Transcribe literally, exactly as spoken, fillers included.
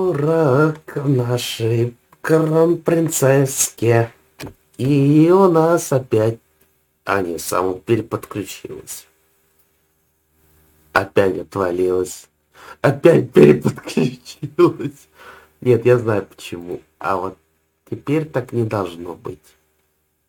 дурак нашей кронпринцесске. И у нас опять... А, не, сам переподключилась. Опять отвалилась. Опять переподключилась. Нет, я знаю почему. А вот теперь так не должно быть.